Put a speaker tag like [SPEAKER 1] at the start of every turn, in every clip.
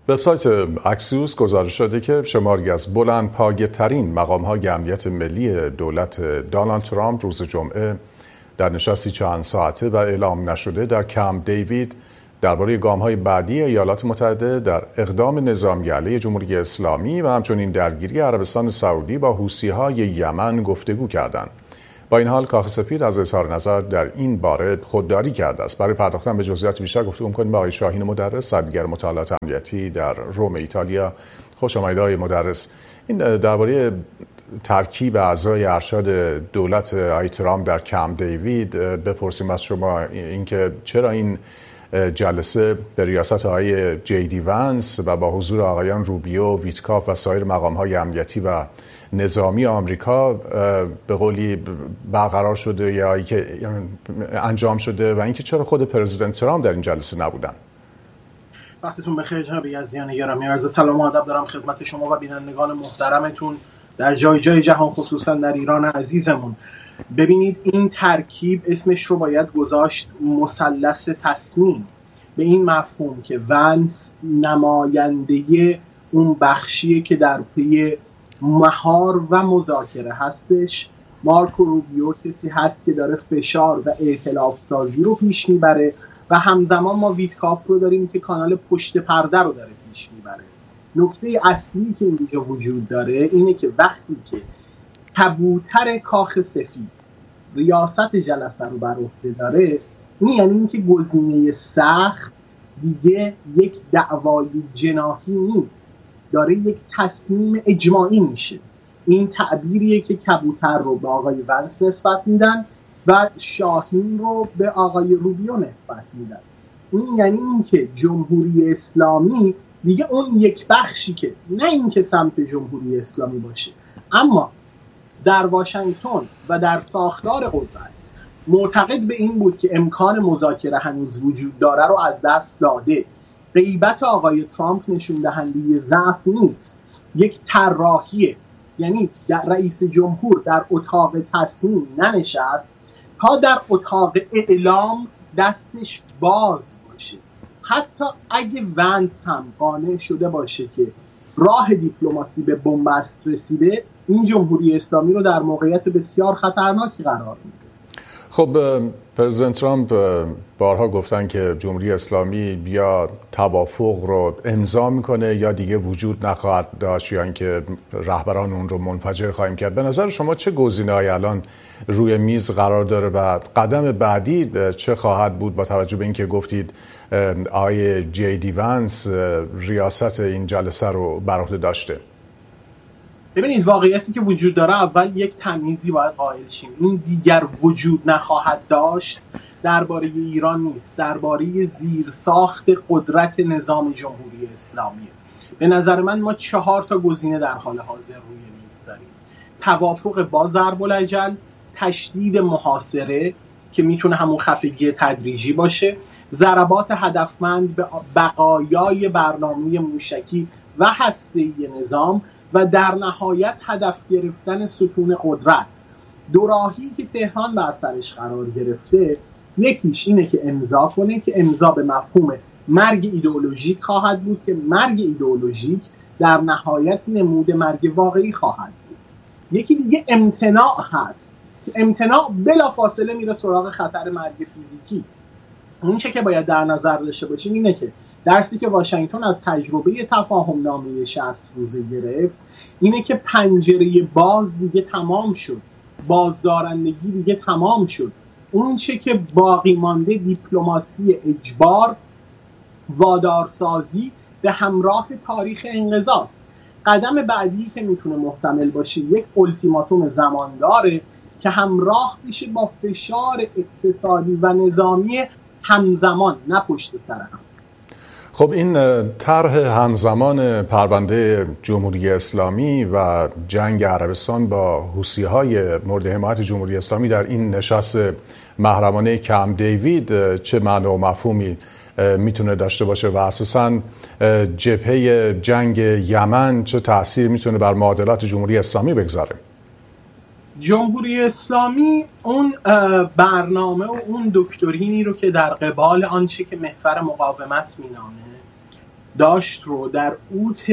[SPEAKER 1] وبسایت اکسیوس گزارش شده که شماری از بلندپایه‌ترین مقام‌های امنیت ملی دولت دونالد ترامپ روز جمعه در نشستی چند ساعته و اعلام نشده در کمپ دیوید درباره گام‌های بعدی ایالات متحده در اقدام نظامی علیه جمهوری اسلامی و همچنین درگیری عربستان سعودی با حوثی‌های یمن گفتگو کردند. با این حال کاخ سفید از اظهار نظر در این باره خودداری کرده است. برای پرداختن به جزئیات بیشتر گفتگو می‌کنیم با آقای شاهین مدرس، سردبیر مطالعات امنیتی در روم ایتالیا. خوش آمدید آقای مدرس. این درباره ترکیب اعضای ارشد دولت آقای ترامپ در کمپ دیوید بپرسیم از شما اینکه چرا این جلسه به ریاست آقای جی دی ونس و با حضور آقایان روبیو، ویتکاف و سایر مقام‌های امنیتی و نظامی آمریکا به قولی برقرار شده یا که انجام شده و اینکه چرا خود پرزیدنت ترامپ در این جلسه نبودن؟
[SPEAKER 2] وقتتون بخیر جناب یزدیان گرامی. عرض سلام و ادب دارم خدمت شما و بینندگان محترمتون در جای جای جهان، خصوصا در ایران عزیزمون. ببینید این ترکیب اسمش رو باید گذاشت مثلث تصمیم، به این مفهوم که ونس نماینده اون بخشیه که در پی مهار و مذاکره هستش، مارکو روبیو کسی هست که داره فشار و ائتلاف سازی رو پیش میبره و همزمان ما ویتکاف رو داریم که کانال پشت پرده رو داره پیش میبره. نکته اصلی که اینجا وجود داره اینه که وقتی که کبوتر کاخ سفید ریاست جلسه رو بر عهده داره، این یعنی اینکه گزینه سخت دیگه یک دعوای جناحی نیست، داره یک تصمیم اجماعی میشه. این تعبیریه که کبوتر رو به آقای ونس نسبت میدن و شاهین رو به آقای روبیو نسبت میدن. این یعنی اینکه جمهوری اسلامی دیگه اون یک بخشی که نه اینکه سمت جمهوری اسلامی باشه، اما در واشنگتن و در ساختار قدرت معتقد به این بود که امکان مذاکره هنوز وجود داره رو از دست داده. غیبت آقای ترامپ نشون دهنده ضعف نیست، یک طراحیه. یعنی در رئیس جمهور در اتاق تصمیم ننشست تا در اتاق اعلام دستش باز باشه. حتی اگه ونس هم قانع شده باشه که راه دیپلماسی به بنبست رسیده، این جمهوری اسلامی رو در موقعیت بسیار خطرناکی قرار میده.
[SPEAKER 1] خب پرزیدنت ترامپ بارها گفتن که جمهوری اسلامی یا توافق رو امضا میکنه یا دیگه وجود نخواهد داشت یا اینکه رهبران اون رو منفجر خواهیم کرد. به نظر شما چه گزینه‌ای الان روی میز قرار داره و قدم بعدی چه خواهد بود با توجه به اینکه گفتید آقای جی دی ونس ریاست این جلسه رو بر عهده داشته؟
[SPEAKER 2] ببینید واقعیتی که وجود داره، اول یک تمیزی باید قائل شیم. این دیگر وجود نخواهد داشت درباره ایران نیست، درباره زیرساخت قدرت نظام جمهوری اسلامی. به نظر من ما 4 تا گزینه در حال حاضر روی میز داریم: توافق با ضرب الاجل، تشدید محاصره که میتونه همون خفگی تدریجی باشه، ضربات هدفمند به بقایای برنامه موشکی و هسته‌ای نظام و در نهایت هدف گرفتن ستون قدرت. دو راهی که تهران بر سرش قرار گرفته، یکیش اینه که امضا کنه که امضا به مفهوم مرگ ایدئولوژیک خواهد بود که مرگ ایدئولوژیک در نهایت نمود مرگ واقعی خواهد بود. یکی دیگه امتناع هست که امتناع بلافاصله میره سراغ خطر مرگ فیزیکی. اون چه که باید در نظر داشته باشیم اینه که درسی که واشنگتن از تجربه تفاهم نامه 60 روزه گرفت اینه که پنجره باز دیگه تمام شد، بازدارندگی دیگه تمام شد. اون چه که باقی مانده دیپلماسی اجبار، وادارسازی به همراه تاریخ انقضاست. قدم بعدی که میتونه محتمل باشه یک التیماتوم زمانداره که همراه بشه با فشار اقتصادی و نظامی همزمان، نه پشت سر هم.
[SPEAKER 1] خب این طرح همزمان پرونده جمهوری اسلامی و جنگ عربستان با حوثی‌های مورد حمایت جمهوری اسلامی در این نشست محرمانه کمپ دیوید چه معنی و مفهومی میتونه داشته باشه و اساساً جبهه جنگ یمن چه تأثیر میتونه بر معادلات جمهوری اسلامی بگذاره؟
[SPEAKER 2] جمهوری اسلامی اون برنامه و اون دکترینی رو که در قبال آنچه که محور مقاومت مینامه داشت رو در اوت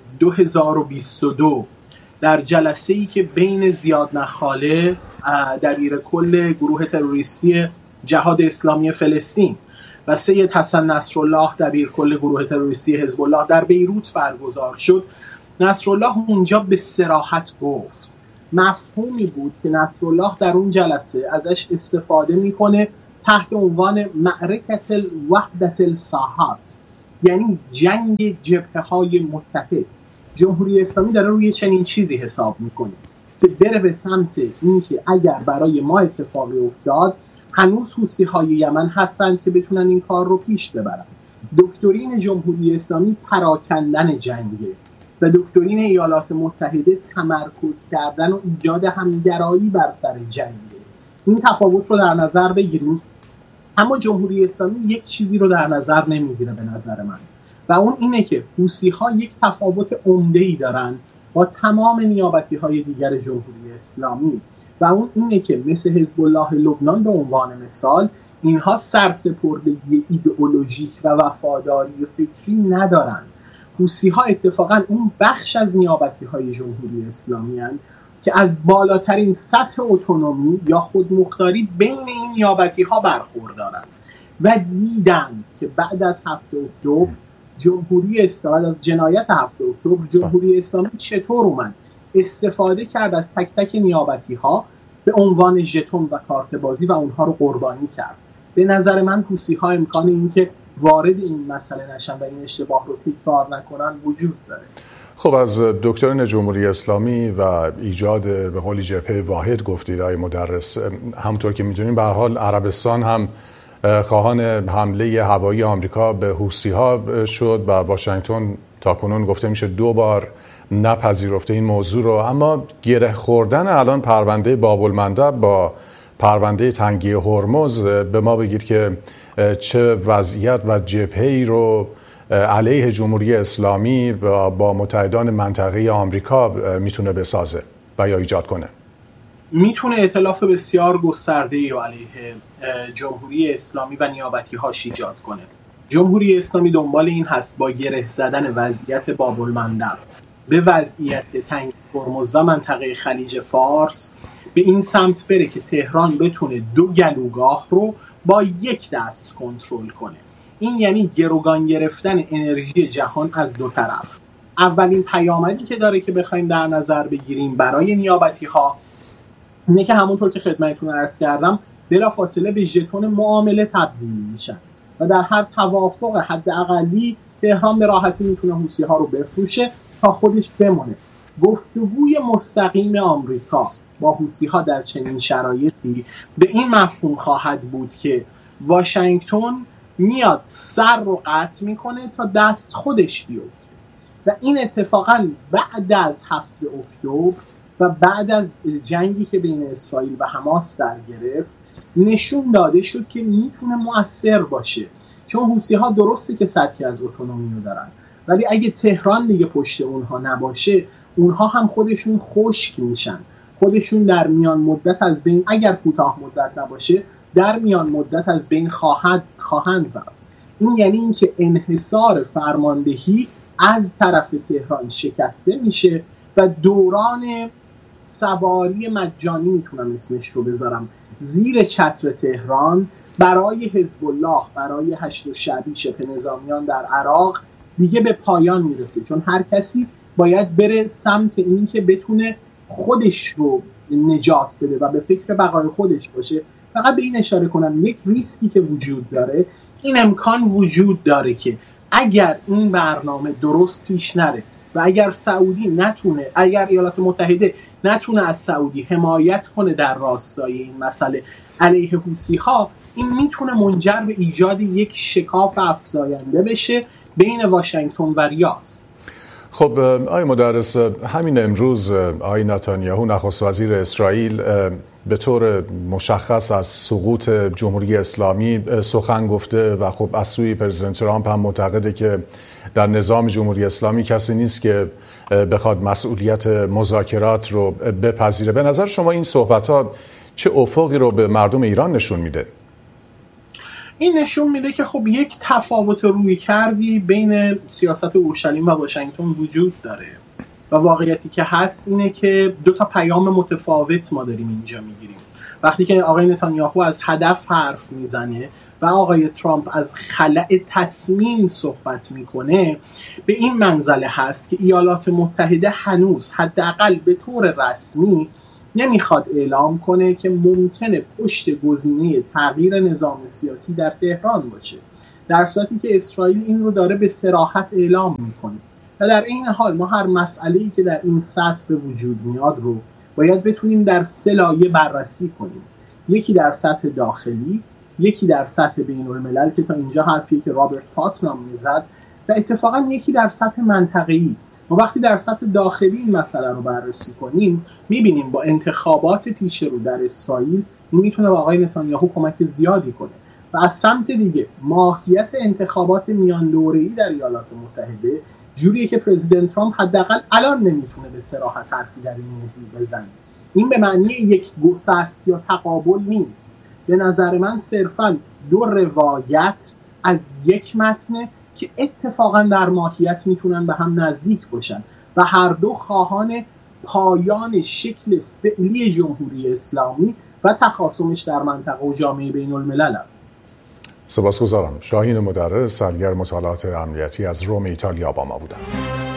[SPEAKER 2] 2022 در جلسه‌ای که بین زیاد نخاله دبیر کل گروه تروریستی جهاد اسلامی فلسطین و سید حسن نصرالله دبیر کل گروه تروریستی حزب الله در بیروت برگزار شد، نصرالله اونجا به صراحت گفت، مفهومی بود که نصرالله در اون جلسه ازش استفاده میکنه تحت عنوان معرکت وحدت الساحات، یعنی جنگ جبهه‌های متحد. جمهوری اسلامی داره روی چنین چیزی حساب میکنه که بره به سمت اینکه اگر برای ما اتفاقی افتاد هنوز حوثی‌های یمن هستند که بتونن این کار رو پیش ببرن. دکترین جمهوری اسلامی پراکندن جنگه و دکترین ایالات متحده تمرکز کردن و ایجاد همگرایی بر سر جنگه. این تفاوت رو در نظر بگیریم. اما جمهوری اسلامی یک چیزی رو در نظر نمیگیره به نظر من، و اون اینه که حوثی‌ها یک تفاوت عمده‌ای دارن با تمام نیابتی‌های دیگر جمهوری اسلامی، و اون اینه که مثل حزب الله لبنان به عنوان مثال، اینها سرسپردگی ایدئولوژیک و وفاداری فکری ندارن. حوثی‌ها اتفاقا اون بخش از نیابتی‌های جمهوری اسلامی هستند که از بالاترین سطح اتونومی یا خودمختاری بین این نیابتی‌ها برخوردارند و دیدن که بعد از 7 اکتبر جمهوری اسلامی، از جنایت 7 اکتبر جمهوری اسلامی چطور اومد استفاده کرد از تک تک نیابتی‌ها به عنوان ژتون و کارت بازی و اونها رو قربانی کرد. به نظر من حوثی‌ها امکان این که وارد این مسئله نشن و این اشتباه رو تکرار نکنن وجود داره.
[SPEAKER 1] خب از دکترین جمهوری اسلامی و ایجاد به قول جبهه واحد گفتید آقای مدرس. همونطور که می‌دونیم به هر حال عربستان هم خواهان حمله هوایی آمریکا به حوثی‌ها شد و واشنگتن تاکنون گفته میشه 2 بار نپذیرفته این موضوع رو. اما گره خوردن الان پرونده باب المندب با پرونده تنگی هرمز به ما بگید که چه وضعیت و جبهه‌ای رو علیه جمهوری اسلامی با متحدان منطقه‌ای آمریکا میتونه بسازه و یا ایجاد کنه.
[SPEAKER 2] میتونه ائتلاف بسیار گسترده‌ای رو علیه جمهوری اسلامی و نیابتی‌هاش ایجاد کنه. جمهوری اسلامی دنبال این هست با گره زدن وضعیت باب المندب به وضعیت تنگی هرمز و منطقه خلیج فارس به این سمت بره که تهران بتونه 2 گلوگاه رو با یک دست کنترل کنه. این یعنی گروگان گرفتن انرژی جهان از 2 طرف. اولین پیامدی که داره که بخوایم در نظر بگیریم برای نیابتی‌ها اینه که همونطور که خدمتتون عرض کردم بلافاصله به ژتون معامله تبدیل میشن و در هر توافق حداقلی تهران به راحتی میتونه حوثی‌ها رو بفروشه تا خودش بمونه. گفتگوی مستقیم آمریکا با حوثی‌ها در چنین شرایطی به این مفهوم خواهد بود که واشنگتن میاد سر رو قطع میکنه تا دست خودش بیفته و این اتفاقا بعد از 7 اکتبر و بعد از جنگی که بین اسرائیل و حماس در گرفت نشون داده شد که میتونه مؤثر باشه، چون حوثی‌ها درسته که سطحی از اتونومی رو دارن ولی اگه تهران دیگه پشت اونها نباشه اونها هم خودشون خشک میشن، خودشون در میان مدت از بین، اگر کوتاه مدت نباشه در میان مدت از بین خواهند رفت. این یعنی اینکه انحصار فرماندهی از طرف تهران شکسته میشه و دوران سواری مجانی میتونم اسمش رو بذارم زیر چتر تهران برای حزب الله، برای هشت شعبی شبه نظامیان در عراق دیگه به پایان میرسه، چون هر کسی باید بره سمت این که بتونه خودش رو نجات بده و به فکر بقای خودش باشه. فقط به این اشاره کنم یک ریسکی که وجود داره، این امکان وجود داره که اگر این برنامه درست پیش نره و اگر سعودی نتونه، اگر ایالات متحده نتونه از سعودی حمایت کنه در راستای این مسئله علیه حوثی‌ها، این میتونه منجر به ایجاد یک شکاف افزاینده بشه بین واشنگتن و ریاض.
[SPEAKER 1] خب آقای مدرس، همین امروز آقای نتانیاهو نخست وزیر اسرائیل به طور مشخص از سقوط جمهوری اسلامی سخن گفته و خب از سوی پرزیدنت ترامپ هم معتقده که در نظام جمهوری اسلامی کسی نیست که بخواد مسئولیت مذاکرات رو بپذیره. به نظر شما این صحبت‌ها چه افقی رو به مردم ایران نشون میده؟
[SPEAKER 2] این نشون میده که خب یک تفاوت روی کردی بین سیاست اورشلیم و واشنگتن وجود داره و واقعیتی که هست اینه که دو تا پیام متفاوت ما داریم اینجا میگیریم. وقتی که آقای نتانیاهو از هدف حرف میزنه و آقای ترامپ از خلأ تصمیم صحبت میکنه، به این منزله هست که ایالات متحده هنوز حداقل به طور رسمی نمیخواد اعلام کنه که ممکنه پشت گزینه تغییر نظام سیاسی در تهران باشه، در صورتی که اسرائیل این رو داره به صراحت اعلام میکنه. و در این حال ما هر مسئله‌ای که در این سطح به وجود میاد رو باید بتونیم در 3 لایه بررسی کنیم. یکی در سطح داخلی، یکی در سطح بین‌الملل که تا اینجا حرفی که رابرت پاتنام میزد، و اتفاقا یکی در سطح منطقه‌ای. ما وقتی در سطح داخلی این مسئله رو بررسی کنیم میبینیم با انتخابات پیش رو در اسرائیل این میتونه با آقای نتانیاهو کمک زیادی کنه. و از سمت دیگه ماهیت انتخابات میان دوره‌ای در ایالات متحده جوریه که پرزیدنت ترامپ حداقل الان نمیتونه به صراحت حرفی در این موضوع بزنه. این به معنی یک گسست یا تقابل نیست. به نظر من صرفاً 2 روایت از یک متن که اتفاقاً در ماهیت میتونن به هم نزدیک باشن و هر دو خواهان پایان شکل فعلی جمهوری اسلامی و تخاصمش در منطقه و جامعه بین الملل هم.
[SPEAKER 1] سپاسگزارم. شاهین مدرس، سرگر مطالعات امنیتی از روم ایتالیا با ما بودند.